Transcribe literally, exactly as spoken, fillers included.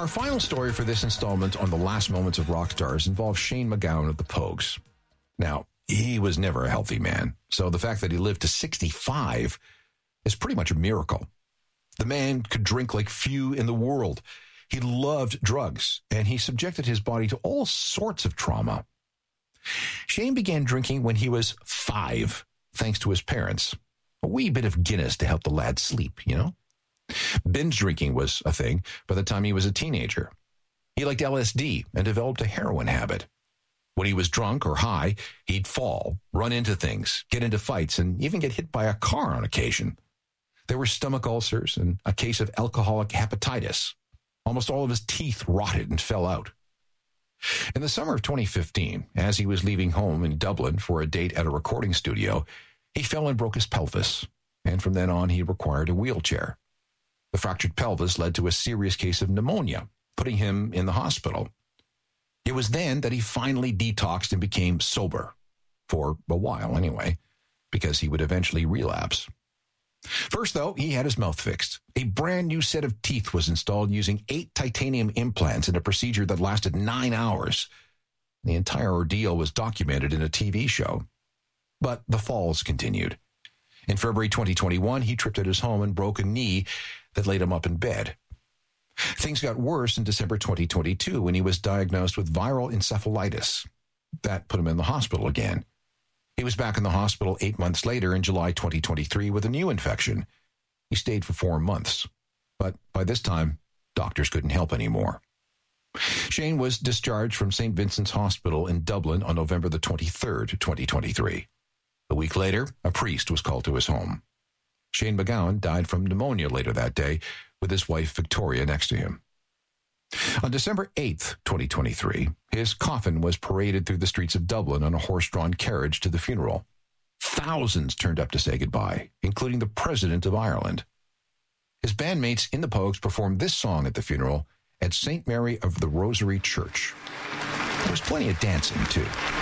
Our final story for this installment on the last moments of rock stars involves Shane MacGowan of the Pogues. Now, he was never a healthy man, so the fact that he lived to sixty-five is pretty much a miracle. The man could drink like few in the world. He loved drugs, and he subjected his body to all sorts of trauma. Shane began drinking when he was five, thanks to his parents. A wee bit of Guinness to help the lad sleep, you know? Binge drinking was a thing by the time he was a teenager. He liked L S D and developed a heroin habit. When he was drunk or high, he'd fall, run into things, get into fights, and even get hit by a car on occasion. There were stomach ulcers and a case of alcoholic hepatitis. Almost all of his teeth rotted and fell out. In the summer of twenty fifteen, as he was leaving home in Dublin for a date at a recording studio, he fell and broke his pelvis, and from then on he required a wheelchair. The fractured pelvis led to a serious case of pneumonia, putting him in the hospital. It was then that he finally detoxed and became sober, for a while anyway, because he would eventually relapse. First, though, he had his mouth fixed. A brand new set of teeth was installed using eight titanium implants in a procedure that lasted nine hours. The entire ordeal was documented in a T V show. But the falls continued. In February twenty twenty-one, he tripped at his home and broke a knee that laid him up in bed. Things got worse in December twenty twenty-two when he was diagnosed with viral encephalitis. That put him in the hospital again. He was back in the hospital eight months later in July twenty twenty-three with a new infection. He stayed for four months. But by this time, doctors couldn't help anymore. Shane was discharged from Saint Vincent's Hospital in Dublin on November the twenty-third, twenty twenty-three. A week later, a priest was called to his home. Shane MacGowan died from pneumonia later that day, with his wife Victoria next to him. On December eighth, twenty twenty-three, his coffin was paraded through the streets of Dublin on a horse-drawn carriage to the funeral. Thousands turned up to say goodbye, including the President of Ireland. His bandmates in the Pogues performed this song at the funeral at Saint Mary of the Rosary Church. There was plenty of dancing, too.